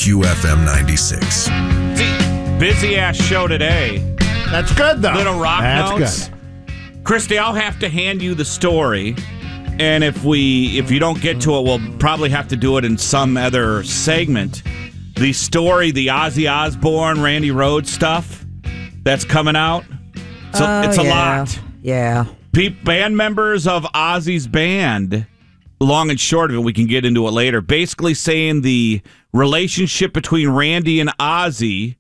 QFM 96. Busy ass show today. That's good, though. Little rock That's notes. Good. Christy, I'll have to hand you the story, and if you don't get to it, we'll probably have to do it in some other segment. The story, the Ozzy Osbourne, Randy Rhoads stuff that's coming out. So it's a lot. Yeah. Band members of Ozzy's band, long and short of it, we can get into it later, basically saying the relationship between Randy and Ozzy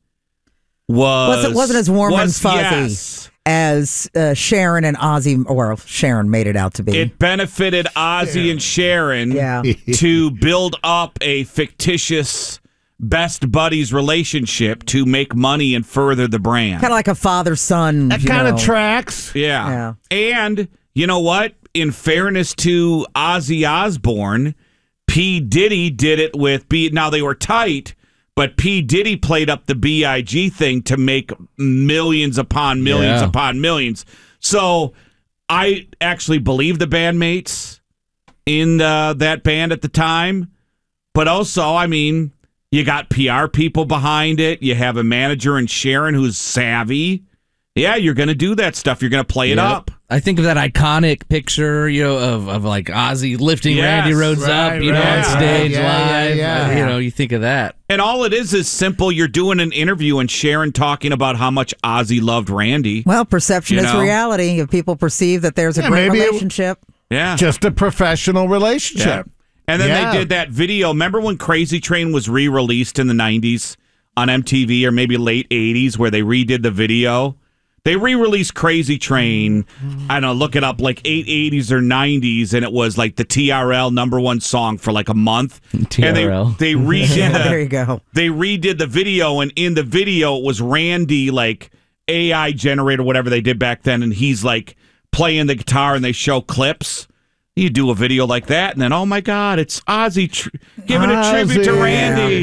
wasn't as warm and fuzzy yes. as Sharon and Ozzy, or Sharon made it out to be. It benefited Ozzy and Sharon to build up a fictitious best buddies relationship to make money and further the brand. Kind of like a father-son. That kind of tracks. Yeah. And you know what? In fairness to Ozzy Osbourne, P. Diddy did it with Now, they were tight, but P. Diddy played up the B.I.G. thing to make millions upon millions upon millions. So I actually believe the bandmates in that band at the time. But also, I mean, you got PR people behind it. You have a manager in Sharon who's savvy. Yeah, you're going to do that stuff. You're going to play it up. I think of that iconic picture, of like Ozzy lifting Randy Rhoads up, on stage live. Yeah. You think of that. And all it is simple. You're doing an interview and Sharon talking about how much Ozzy loved Randy. Well, perception is reality. If people perceive that there's a great relationship. Just a professional relationship. Yeah. And then they did that video. Remember when Crazy Train was re-released in the 90s on MTV or maybe late 80s where they redid the video? They re-released Crazy Train, I don't know, look it up, like 80s or 90s, and it was like the TRL #1 song for like a month. TRL. And they redid there you go. They redid the video, and in the video it was Randy, like AI generator, whatever they did back then, and he's like playing the guitar and they show clips. You do a video like that, and then, oh my God, it's Ozzy giving a tribute to Randy.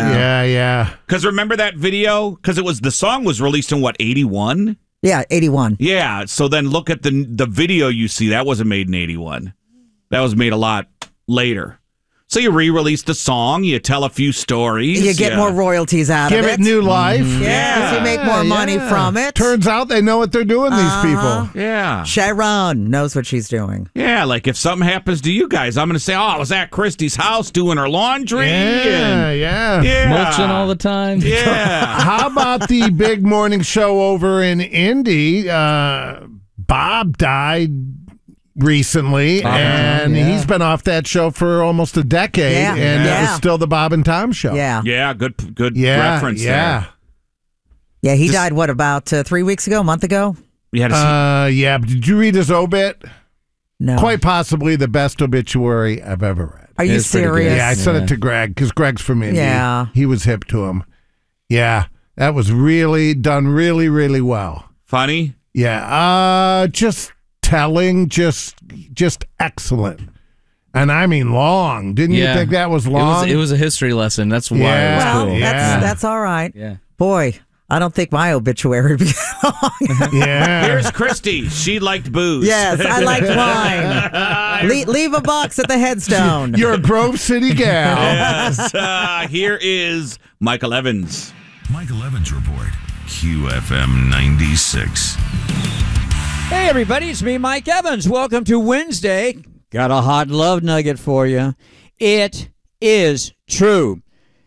Yeah. Because remember that video? Because the song was released in, 81? Yeah, 81. Yeah, so then look at the video you see. That wasn't made in 81. That was made a lot later. So you re-release the song, you tell a few stories. You get more royalties out of it. Give it new life. Yeah. You make more money from it. Turns out they know what they're doing, these people. Yeah. Sharon knows what she's doing. Yeah, like if something happens to you guys, I'm going to say, I was at Christy's house doing her laundry. Yeah. Mulching all the time. Yeah. How about the big morning show over in Indy? Bob died recently, and he's been off that show for almost a decade, and it was still the Bob and Tom show. Yeah, good reference there. Yeah, he died, about 3 weeks ago, a month ago? But did you read his obit? No. Quite possibly the best obituary I've ever read. Are you serious? Yeah, I sent it to Greg, because Greg's from Indy. Yeah. He was hip to him. Yeah, that was really done really, really well. Funny? Yeah, just telling, just excellent, and I mean long. Didn't you think that was long? It was a history lesson. That's why it was cool. That's all right. Yeah, boy, I don't think my obituary would be long. Here's Christy. She liked booze. Yes, I liked wine. Leave a box at the headstone. You're a Grove City gal. Yes. Here is Michael Evans. Michael Evans Report, QFM 96. Hey, everybody, it's me, Mike Evans. Welcome to Wednesday. Got a hot love nugget for you. It is true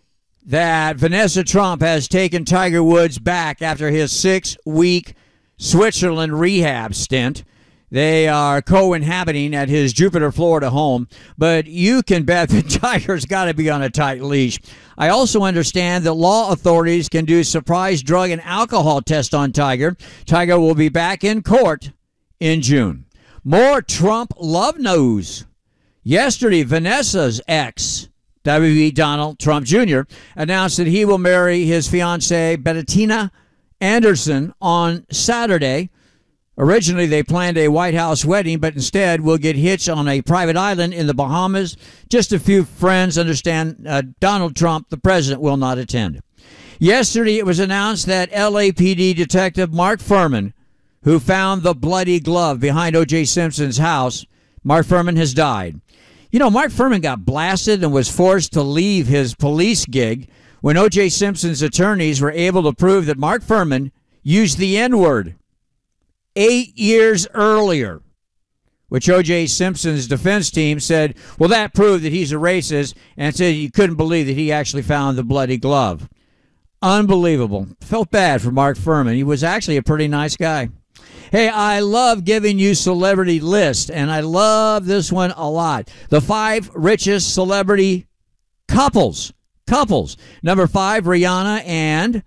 that Vanessa Trump has taken Tiger Woods back after his 6-week Switzerland rehab stint. They are co-inhabiting at his Jupiter, Florida home, but you can bet that Tiger's got to be on a tight leash. I also understand that law authorities can do surprise drug and alcohol tests on Tiger. Tiger will be back in court in June. More Trump love news. Yesterday, Vanessa's ex, W.B. Donald Trump Jr., announced that he will marry his fiancée, Bettina Anderson, on Saturday. Originally, they planned a White House wedding, but instead will get hitched on a private island in the Bahamas. Just a few friends understand Donald Trump, the president, will not attend. Yesterday, it was announced that LAPD detective Mark Furman, who found the bloody glove behind O.J. Simpson's house, Mark Furman has died. You know, Mark Furman got blasted and was forced to leave his police gig when O.J. Simpson's attorneys were able to prove that Mark Fuhrman used the N-word 8 years earlier, which O.J. Simpson's defense team said, well, that proved that he's a racist, and said you couldn't believe that he actually found the bloody glove. Unbelievable. Felt bad for Mark Fuhrman. He was actually a pretty nice guy. Hey, I love giving you celebrity list, and I love this one a lot. The 5 richest celebrity couples. Number 5, Rihanna and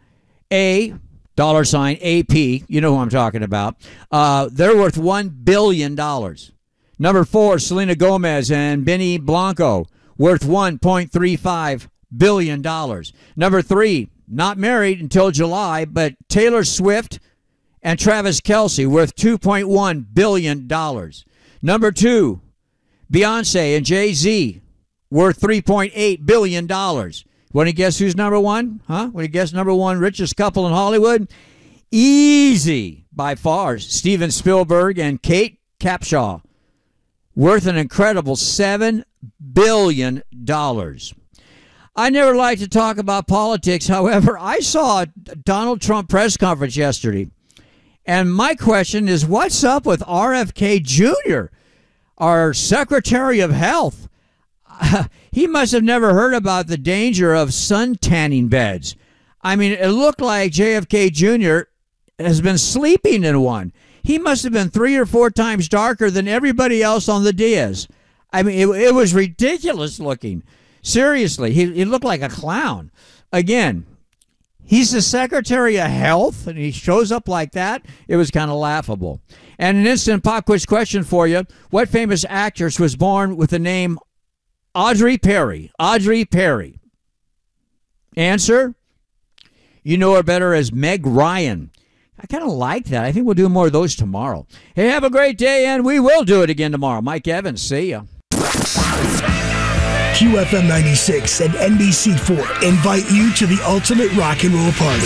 $AP. You know who I'm talking about. They're worth $1 billion. Number 4, Selena Gomez and Benny Blanco, worth $1.35 billion. Number 3, not married until July, but Taylor Swift and Travis Kelce, worth $2.1 billion. Number 2, Beyonce and Jay-Z, worth $3.8 billion. Want to guess who's number 1? Want to guess number 1 richest couple in Hollywood? Easy, by far. Steven Spielberg and Kate Capshaw, worth an incredible $7 billion. I never like to talk about politics. However, I saw a Donald Trump press conference yesterday. And my question is, what's up with RFK Jr., our Secretary of Health? He must have never heard about the danger of sun tanning beds. I mean, it looked like JFK Jr. has been sleeping in one. He must have been 3 or 4 times darker than everybody else on the dais. I mean, it was ridiculous looking. Seriously, he looked like a clown. Again, he's the Secretary of Health, and he shows up like that. It was kind of laughable. And an instant pop quiz question for you. What famous actress was born with the name Audrey Perry? Audrey Perry. Answer? You know her better as Meg Ryan. I kind of like that. I think we'll do more of those tomorrow. Hey, have a great day, and we will do it again tomorrow. Mike Evans, see ya. QFM 96 and NBC4 invite you to the ultimate rock and roll party.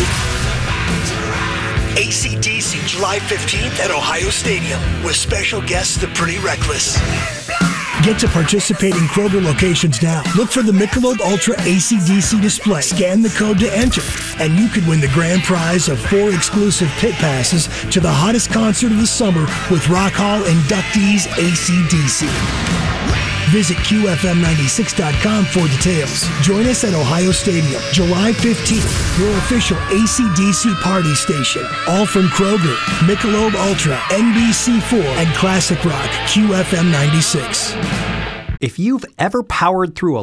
AC/DC July 15th at Ohio Stadium with special guests The Pretty Reckless. Get to participating Kroger locations now. Look for the Michelob Ultra AC/DC display. Scan the code to enter, and you could win the grand prize of 4 exclusive pit passes to the hottest concert of the summer with Rock Hall inductees AC/DC. Visit QFM96.com for details. Join us at Ohio Stadium, July 15th, your official AC/DC party station. All from Kroger, Michelob Ultra, NBC4, and Classic Rock, QFM 96. If you've ever powered through a